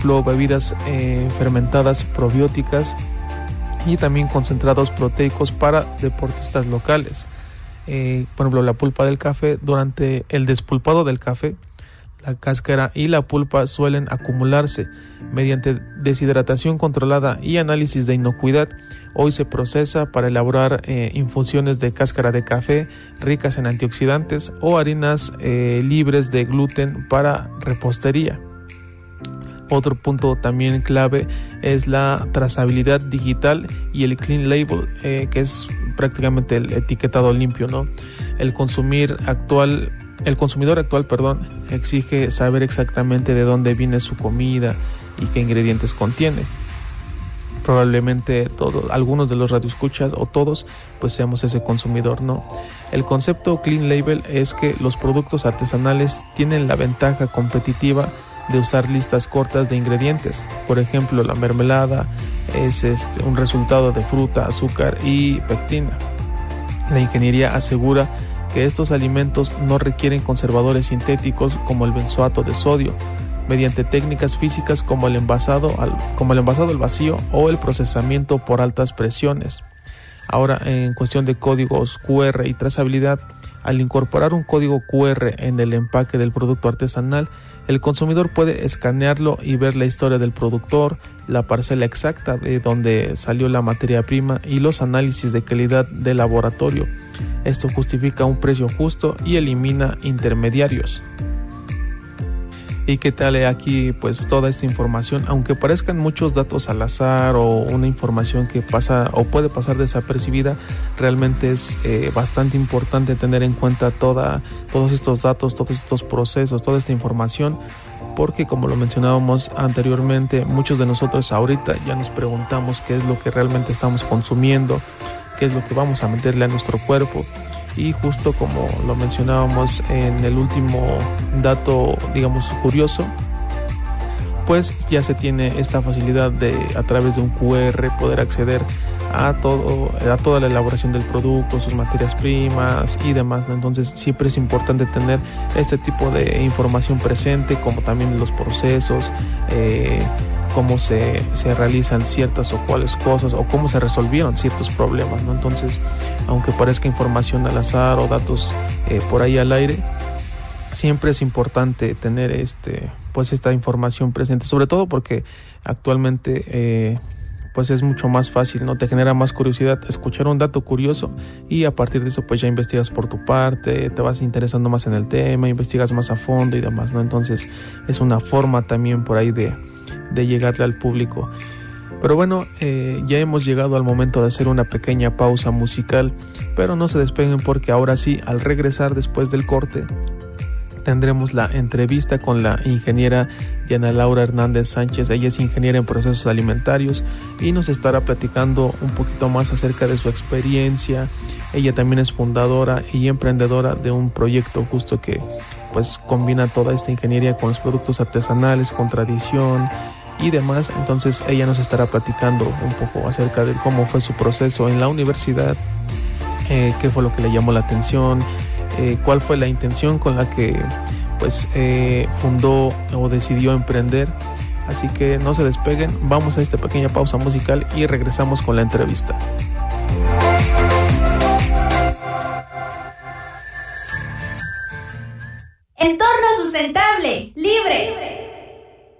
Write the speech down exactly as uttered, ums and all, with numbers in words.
ejemplo, bebidas eh, fermentadas probióticas y también concentrados proteicos para deportistas locales. Eh, por ejemplo, la pulpa del café. Durante el despulpado del café, la cáscara y la pulpa suelen acumularse. Mediante deshidratación controlada y análisis de inocuidad, hoy se procesa para elaborar eh, infusiones de cáscara de café ricas en antioxidantes o harinas eh, libres de gluten para repostería. Otro punto también clave es la trazabilidad digital y el clean label, eh, que es prácticamente el etiquetado limpio, ¿no? El consumir actual, el consumidor actual, perdón, exige saber exactamente de dónde viene su comida y qué ingredientes contiene. Probablemente todos, algunos de los radioescuchas o todos, pues seamos ese consumidor, ¿no? El concepto clean label es que los productos artesanales tienen la ventaja competitiva de usar listas cortas de ingredientes. Por ejemplo, la mermelada es este, un resultado de fruta, azúcar y pectina. La ingeniería asegura que estos alimentos no requieren conservadores sintéticos como el benzoato de sodio, mediante técnicas físicas como el envasado al, como el envasado al vacío o el procesamiento por altas presiones. Ahora, en cuestión de códigos Q R y trazabilidad, al incorporar un código Q R en el empaque del producto artesanal, el consumidor puede escanearlo y ver la historia del productor, la parcela exacta de donde salió la materia prima y los análisis de calidad de laboratorio. Esto justifica un precio justo y elimina intermediarios. ¿Y qué tal aquí pues toda esta información? Aunque parezcan muchos datos al azar o una información que pasa o puede pasar desapercibida, realmente es eh, bastante importante tener en cuenta toda, todos estos datos, todos estos procesos, toda esta información, porque como lo mencionábamos anteriormente, muchos de nosotros ahorita ya nos preguntamos qué es lo que realmente estamos consumiendo, qué es lo que vamos a meterle a nuestro cuerpo. Y justo como lo mencionábamos en el último dato, digamos, curioso, pues ya se tiene esta facilidad de a través de un Q R poder acceder a todo, a toda la elaboración del producto, sus materias primas y demás, ¿no? Entonces siempre es importante tener este tipo de información presente, como también los procesos, eh, cómo se, se realizan ciertas o cuáles cosas o cómo se resolvieron ciertos problemas, ¿no? Entonces, aunque parezca información al azar o datos eh, por ahí al aire, siempre es importante tener este, pues esta información presente, sobre todo porque actualmente eh, pues es mucho más fácil, ¿no? Te genera más curiosidad escuchar un dato curioso y a partir de eso pues ya investigas por tu parte, te vas interesando más en el tema, investigas más a fondo y demás, ¿no? Entonces es una forma también por ahí de de llegarle al público. Pero bueno, eh, ya hemos llegado al momento de hacer una pequeña pausa musical, pero no se despeguen porque ahora sí, al regresar después del corte, tendremos la entrevista con la ingeniera Diana Laura Hernández Sánchez. Ella es ingeniera en procesos alimentarios y nos estará platicando un poquito más acerca de su experiencia. Ella también es fundadora y emprendedora de un proyecto justo que pues combina toda esta ingeniería con los productos artesanales, con tradición y demás. Entonces ella nos estará platicando un poco acerca de cómo fue su proceso en la universidad, eh, qué fue lo que le llamó la atención, eh, cuál fue la intención con la que pues eh, fundó o decidió emprender. Así que no se despeguen, vamos a esta pequeña pausa musical y regresamos con la entrevista. Entorno sustentable, libres.